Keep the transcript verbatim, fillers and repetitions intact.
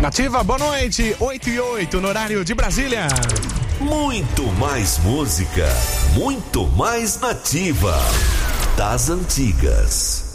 Nativa, boa noite, oito e oito no horário de Brasília. Muito mais música, muito mais Nativa, das antigas.